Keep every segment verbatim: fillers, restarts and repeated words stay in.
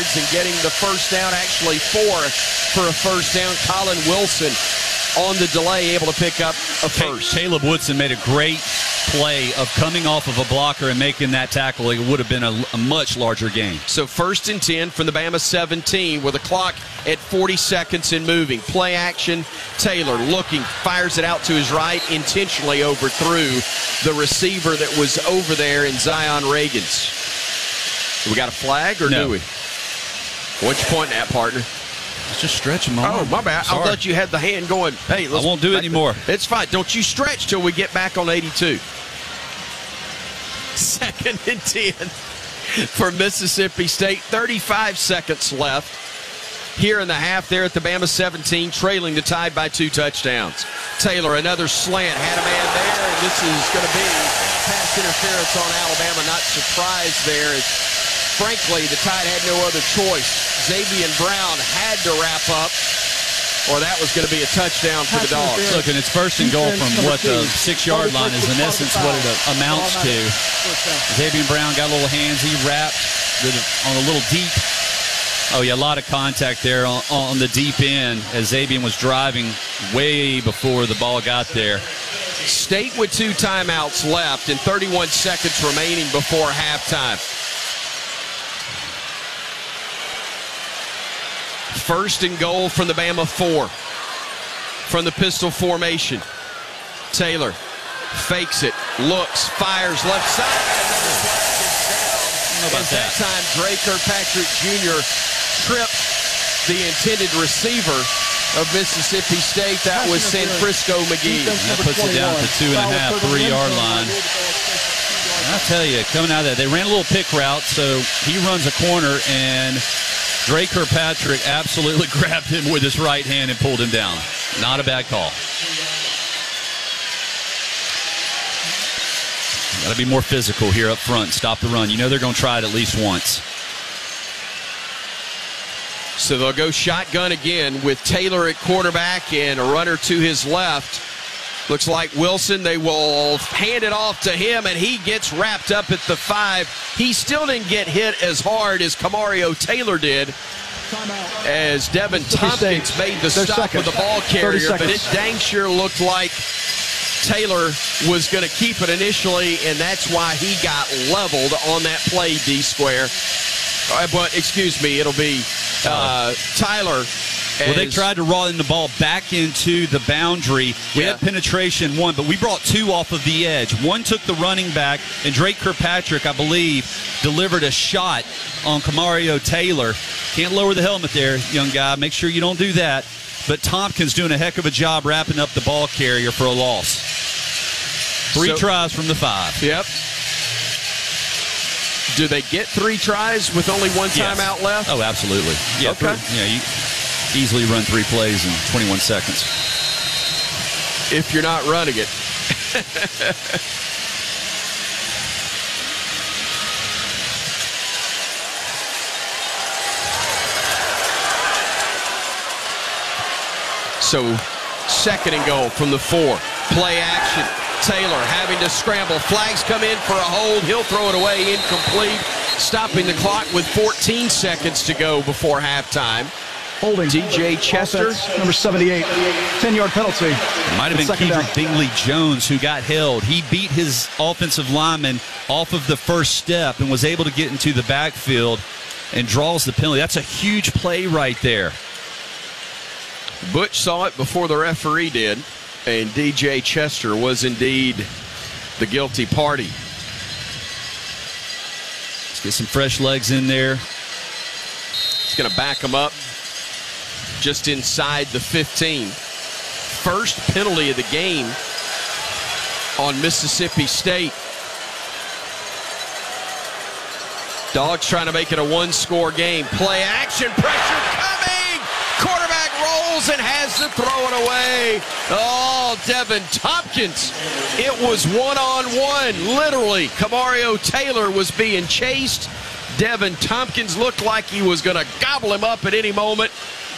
yards and getting the first down, actually four for a first down. Colin Wilson on the delay, able to pick up a first. Caleb Woodson made a great play of coming off of a blocker and making that tackle. It would have been a, a much larger gain. So first and ten from the Bama seventeen with a clock at forty seconds and moving. Play action. Taylor looking, fires it out to his right, intentionally overthrew the receiver that was over there in Zion Reagans. We got a flag or no. do we? What you pointing at, partner? Just stretch them Oh, my bad. Sorry. I thought you had the hand going, hey, let's I won't do it anymore. The, it's fine. Don't you stretch till we get back on eighty-two. Second and ten for Mississippi State. thirty-five seconds left here in the half there at the Bama seventeen, trailing the Tide by two touchdowns. Taylor, another slant, had a man there, and this is going to be pass interference on Alabama. Not surprised there. As, frankly, the Tide had no other choice. Xavier Brown had to wrap up, or that was going to be a touchdown for the Dogs. Look, and it's first and goal from what the six-yard line is, in essence, what it amounts to. Xavier Brown got a little hands. He wrapped on a little deep. Oh, yeah, a lot of contact there on, on the deep end as Xavier was driving way before the ball got there. State with two timeouts left and thirty-one seconds remaining before halftime. First and goal from the Bama four. From the pistol formation. Taylor fakes it, looks, fires left side. How about that? that time, Dre Kirkpatrick Junior tripped the intended receiver of Mississippi State. That was San Frisco McGee. That puts it down to two and a half, three-yard line. And I'll tell you, coming out of that, they ran a little pick route, so he runs a corner, and Dre Kirkpatrick absolutely grabbed him with his right hand and pulled him down. Not a bad call. Got to be more physical here up front. Stop the run. You know they're going to try it at least once. So they'll go shotgun again with Taylor at quarterback and a runner to his left. Looks like Wilson. They will hand it off to him, and he gets wrapped up at the five. He still didn't get hit as hard as Camario Taylor did, as Devin Tompkins made the stop with the ball carrier, but it dang sure looked like Taylor was going to keep it initially, and that's why he got leveled on that play, D-Square. Uh, but, excuse me, it'll be uh, Tyler. Well, they tried to run the ball back into the boundary. We yeah. had penetration one, but we brought two off of the edge. One took the running back, and Drake Kirkpatrick, I believe, delivered a shot on Camario Taylor. Can't lower the helmet there, young guy. Make sure you don't do that. But Tompkins doing a heck of a job wrapping up the ball carrier for a loss. Three so, tries from the five. Yep. Do they get three tries with only one yes. timeout left? Oh, absolutely. Yeah, okay. Three, yeah, you easily run three plays in twenty-one seconds. If you're not running it. So, second and goal from the four. Play action. Taylor having to scramble. Flags come in for a hold. He'll throw it away. Incomplete. Stopping the clock with fourteen seconds to go before halftime. Holding. D J Chester. Offense, number seventy-eight. ten-yard penalty. It might have been Kedrick Bingley Jones who got held. He beat his offensive lineman off of the first step and was able to get into the backfield and draws the penalty. That's a huge play right there. Butch saw it before the referee did, and D J Chester was indeed the guilty party. Let's get some fresh legs in there. He's going to back him up just inside the fifteen. First penalty of the game on Mississippi State. Dogs trying to make it a one-score game. Play action, pressure coming! Quarterback rolls and has to throw it away. Oh, Devin Tompkins. It was one-on-one, literally. Camario Taylor was being chased. Devin Tompkins looked like he was going to gobble him up at any moment.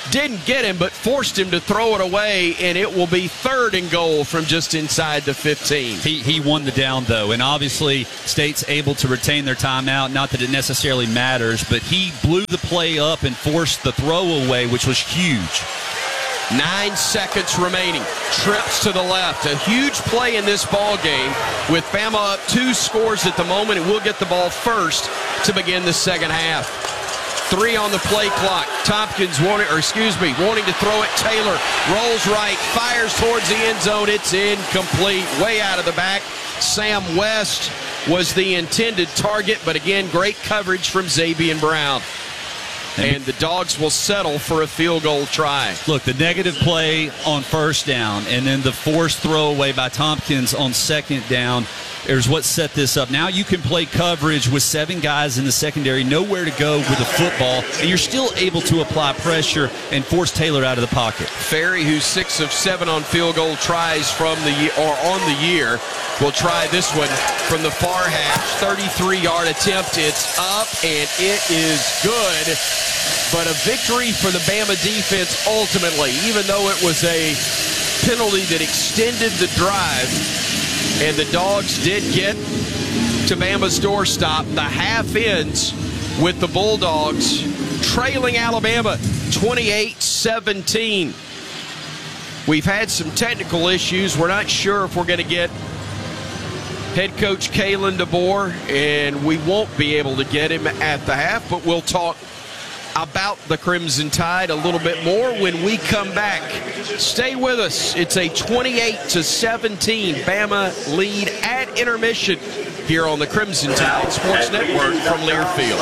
didn't get him, but forced him to throw it away, and it will be third and goal from just inside the fifteen. He, he won the down, though, and obviously State's able to retain their timeout. Not that it necessarily matters, but he blew the play up and forced the throwaway, which was huge. Nine seconds remaining. Trips to the left. A huge play in this ball game with Bama up two scores at the moment, and we'll get the ball first to begin the second half. Three on the play clock. Tompkins wanting, or excuse me, wanting to throw it. Taylor rolls right, fires towards the end zone. It's incomplete. Way out of the back. Sam West was the intended target, but again, great coverage from Xavier Brown. And the Dogs will settle for a field goal try. Look, the negative play on first down and then the forced throwaway by Tompkins on second down is what set this up. Now you can play coverage with seven guys in the secondary, nowhere to go with the football, and you're still able to apply pressure and force Taylor out of the pocket. Ferry, who's six of seven on field goal tries from the or on the year, will try this one from the far hash. thirty-three-yard attempt. It's up, and it is good. But a victory for the Bama defense ultimately, even though it was a penalty that extended the drive. And the Dogs did get to Bama's doorstop. The half ends with the Bulldogs trailing Alabama twenty-eight seventeen. We've had some technical issues. We're not sure if we're going to get head coach Kalen DeBoer, and we won't be able to get him at the half, but we'll talk about the Crimson Tide a little bit more when we come back. Stay with us. It's a twenty-eight to seventeen Bama lead at intermission here on the Crimson Tide Sports Network from Learfield.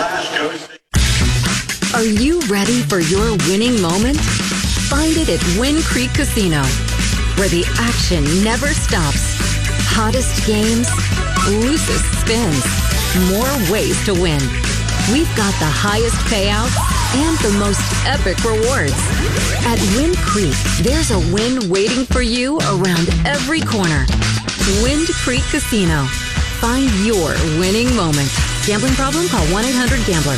Are you ready for your winning moment? Find it at Wind Creek Casino, where the action never stops. Hottest games, loosest spins, more ways to win. We've got the highest payouts and the most epic rewards. At Wind Creek, there's a win waiting for you around every corner. Wind Creek Casino. Find your winning moment. Gambling problem? Call one eight hundred gambler.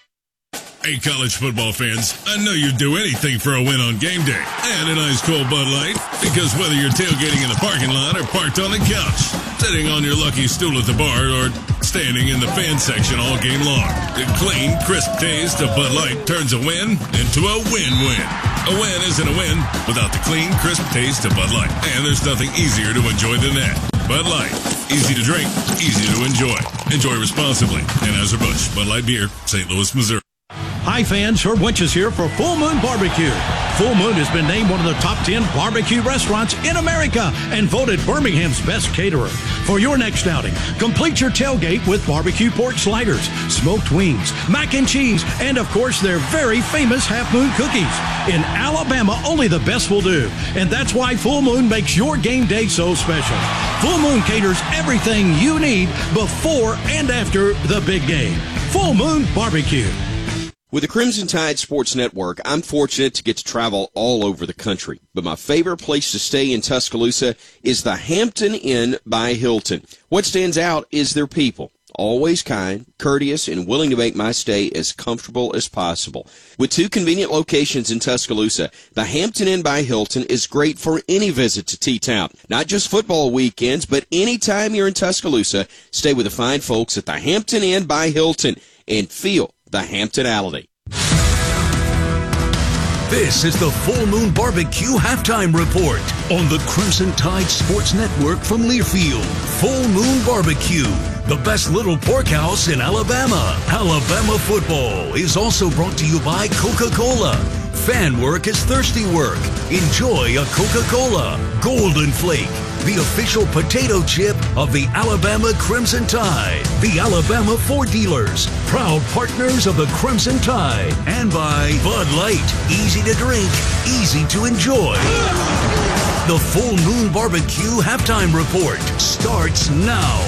Hey, college football fans, I know you'd do anything for a win on game day and an ice cold Bud Light, because whether you're tailgating in the parking lot or parked on the couch, sitting on your lucky stool at the bar, or standing in the fan section all game long, the clean, crisp taste of Bud Light turns a win into a win-win. A win isn't a win without the clean, crisp taste of Bud Light, and there's nothing easier to enjoy than that. Bud Light. Easy to drink, easy to enjoy. Enjoy responsibly. Anheuser-Busch, Bud Light Beer, Saint Louis, Missouri. Hi fans, Herb Winches here for Full Moon Barbecue. Full Moon has been named one of the top ten barbecue restaurants in America and voted Birmingham's best caterer. For your next outing, complete your tailgate with barbecue pork sliders, smoked wings, mac and cheese, and of course their very famous Half Moon cookies. In Alabama, only the best will do, and that's why Full Moon makes your game day so special. Full Moon caters everything you need before and after the big game. Full Moon Barbecue. With the Crimson Tide Sports Network, I'm fortunate to get to travel all over the country. But my favorite place to stay in Tuscaloosa is the Hampton Inn by Hilton. What stands out is their people. Always kind, courteous, and willing to make my stay as comfortable as possible. With two convenient locations in Tuscaloosa, the Hampton Inn by Hilton is great for any visit to T-Town. Not just football weekends, but any time you're in Tuscaloosa, stay with the fine folks at the Hampton Inn by Hilton and feel the Hamptonality. This is the Full Moon Barbecue Halftime Report on the Crimson Tide Sports Network from Learfield. Full Moon Barbecue, the best little pork house in Alabama. Alabama football is also brought to you by Coca-Cola. Fan work is thirsty work. Enjoy a Coca-Cola. Golden Flake, the official potato chip of the Alabama Crimson Tide. The Alabama Ford Dealers, proud partners of the Crimson Tide. And by Bud Light, easy to drink, easy to enjoy. The Full Moon Barbecue Halftime Report starts now.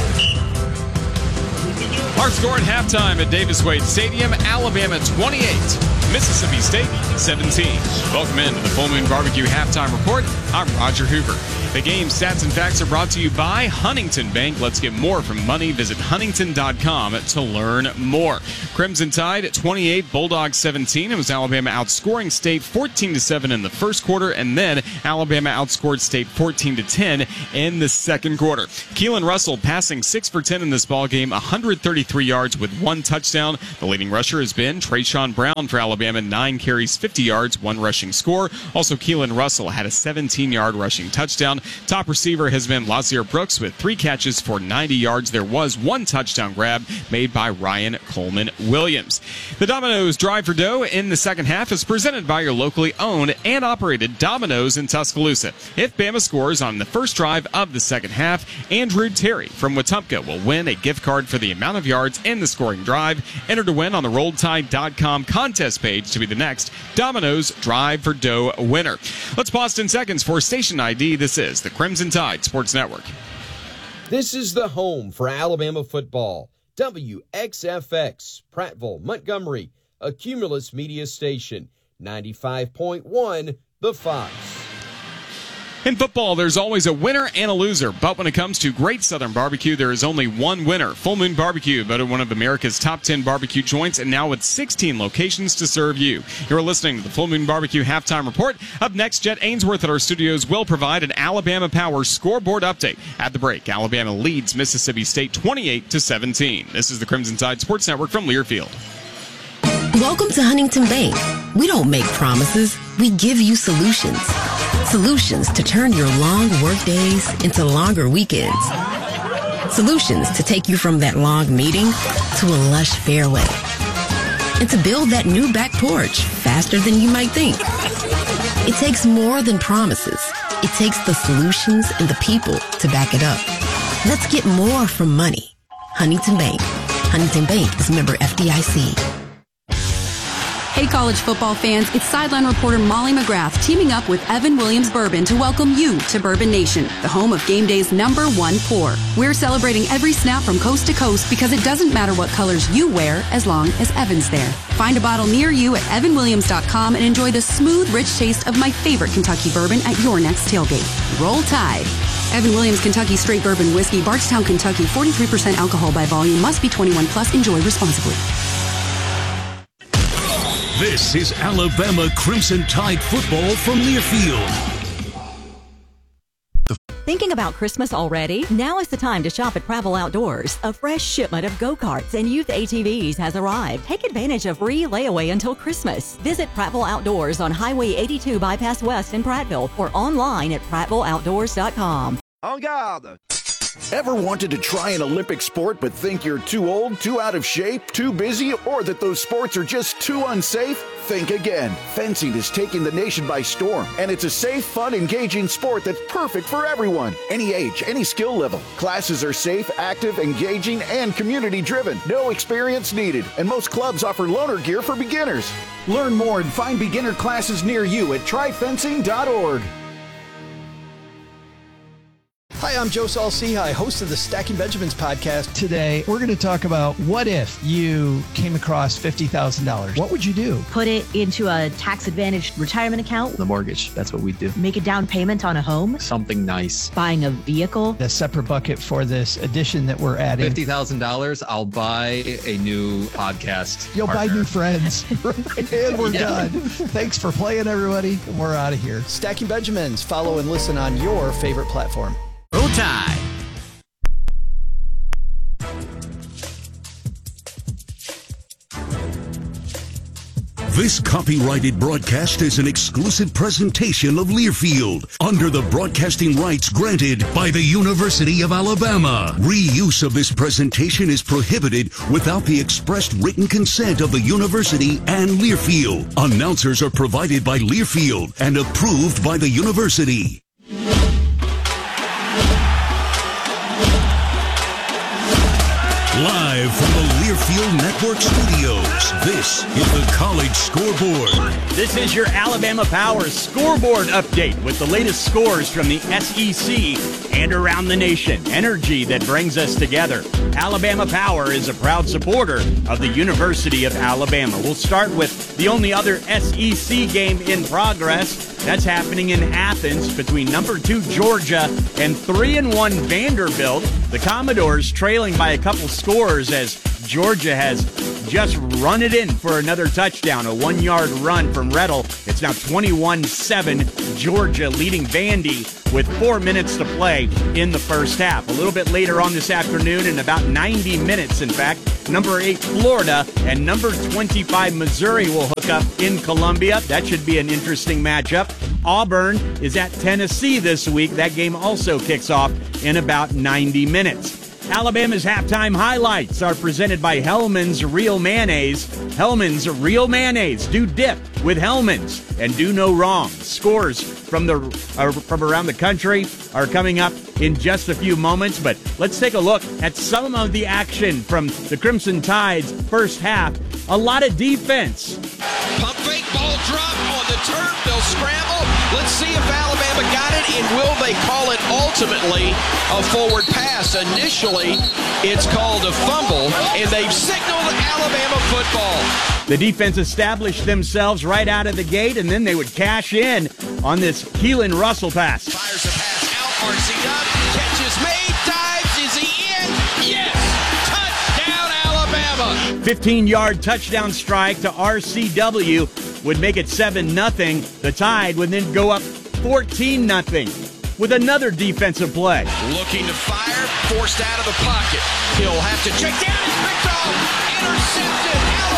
Our score at halftime at Davis Wade Stadium, Alabama twenty-eight, Mississippi State seventeen. Welcome into the Full Moon Barbecue Halftime Report. I'm Roger Hoover. The game stats and facts are brought to you by Huntington Bank. Let's get more from money. Visit huntington dot com to learn more. Crimson Tide twenty-eight, Bulldogs seventeen. It was Alabama outscoring State fourteen to seven in the first quarter, and then Alabama outscored State fourteen to ten in the second quarter. Keelan Russell passing six for ten in this ballgame, one hundred thirty-three yards with one touchdown. The leading rusher has been Trayshawn Brown for Alabama, nine carries, fifty yards, one rushing score. Also, Keelan Russell had a seventeen-yard rushing touchdown. Top receiver has been Lazier Brooks with three catches for ninety yards. There was one touchdown grab made by Ryan Coleman Williams. The Domino's Drive for Dough in the second half is presented by your locally owned and operated Domino's in Tuscaloosa. If Bama scores on the first drive of the second half, Andrew Terry from Wetumpka will win a gift card for the amount of yards in the scoring drive. Enter to win on the roll tide dot com contest page to be the next Domino's Drive for Dough winner. Let's pause ten seconds for station I D. This is the Crimson Tide Sports Network. This is the home for Alabama football. W X F X, Prattville, Montgomery, a Cumulus media station. ninety-five point one, The Fox. In football, there's always a winner and a loser, but when it comes to Great Southern Barbecue, there is only one winner. Full Moon Barbecue, voted one of America's top ten barbecue joints, and now with sixteen locations to serve you. You're listening to the Full Moon Barbecue Halftime Report. Up next, Jet Ainsworth at our studios will provide an Alabama Power scoreboard update. At the break, Alabama leads Mississippi State twenty-eight to seventeen. This is the Crimson Tide Sports Network from Learfield. Welcome to Huntington Bank. We don't make promises, we give you solutions. Solutions to turn your long work days into longer weekends. Solutions to take you from that long meeting to a lush fairway. And to build that new back porch faster than you might think. It takes more than promises. It takes the solutions and the people to back it up. Let's get more from money. Huntington Bank. Huntington Bank is member F D I C. Hey, college football fans, it's sideline reporter Molly McGrath teaming up with Evan Williams Bourbon to welcome you to Bourbon Nation, the home of game day's number one pour. We're celebrating every snap from coast to coast because it doesn't matter what colors you wear as long as Evan's there. Find a bottle near you at evan williams dot com and enjoy the smooth, rich taste of my favorite Kentucky bourbon at your next tailgate. Roll Tide. Evan Williams Kentucky Straight Bourbon Whiskey, Bardstown, Kentucky, forty-three percent alcohol by volume, must be twenty-one plus, enjoy responsibly. This is Alabama Crimson Tide football from Learfield. Thinking about Christmas already? Now is the time to shop at Prattville Outdoors. A fresh shipment of go-karts and youth A T Vs has arrived. Take advantage of free layaway until Christmas. Visit Prattville Outdoors on Highway eighty-two Bypass West in Prattville or online at prattville outdoors dot com. En garde! Ever wanted to try an Olympic sport but think you're too old, too out of shape, too busy, or that those sports are just too unsafe? Think again. Fencing is taking the nation by storm, and it's a safe, fun, engaging sport that's perfect for everyone. Any age, any skill level. Classes are safe, active, engaging, and community-driven. No experience needed, and most clubs offer loaner gear for beginners. Learn more and find beginner classes near you at try fencing dot org. Hi, I'm Joe Saul-Sehy, host of the Stacking Benjamins podcast. Today, we're going to talk about what if you came across fifty thousand dollars. What would you do? Put it into a tax-advantaged retirement account. The mortgage, that's what we do. Make a down payment on a home. Something nice. Buying a vehicle. A separate bucket for this addition that we're adding. fifty thousand dollars, I'll buy a new podcast You'll partner. buy new friends. And we're yeah. done. Thanks for playing, everybody. We're out of here. Stacking Benjamins. Follow and listen on your favorite platform. Roll Tide. This copyrighted broadcast is an exclusive presentation of Learfield under the broadcasting rights granted by the University of Alabama. Reuse of this presentation is prohibited without the expressed written consent of the university and Learfield. Announcers are provided by Learfield and approved by the university. Live from the Learfield Network Studios, this is the College Scoreboard. This is your Alabama Power scoreboard update with the latest scores from the S E C and around the nation. Energy that brings us together. Alabama Power is a proud supporter of the University of Alabama. We'll start with the only other S E C game in progress. That's happening in Athens between number two Georgia and three and one Vanderbilt. The Commodores trailing by a couple scores as Georgia has just run it in for another touchdown, a one-yard run from Rettel. It's now twenty-one seven, Georgia leading Vandy with four minutes to play in the first half. A little bit later on this afternoon, in about ninety minutes, in fact, number eight Florida and number twenty-five Missouri will hook up in Columbia. That should be an interesting matchup. Auburn is at Tennessee this week. That game also kicks off in about ninety minutes. Alabama's halftime highlights are presented by Hellman's Real Mayonnaise. Hellman's Real Mayonnaise. Do dip with Hellman's and do no wrong. Scores from the uh, from around the country are coming up in just a few moments, but let's take a look at some of the action from the Crimson Tide's first half. A lot of defense. Pump fake, ball drop on the turf. They'll scramble. Let's see if Alabama got it, and will they call it ultimately a forward pass? Initially, it's called a fumble, and they've signaled Alabama football. The defense established themselves right out of the gate, and then they would cash in on this Keelan Russell pass. Fires a pass out, R C W, catch is made, dives, is he in? Yes! Touchdown, Alabama! fifteen-yard touchdown strike to R C W would make it seven nothing. The Tide would then go up fourteen nothing with another defensive play. Looking to fire, forced out of the pocket. He'll have to check down, it's picked off, intercepted,